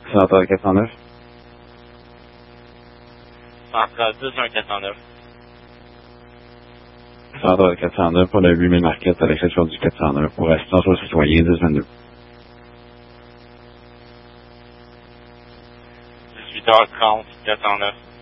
Central 409. Central 10409. Central 409 pour le 8000 Marquette à l'exception du 409 pour assistance aux citoyens 1022. 18h30, 409.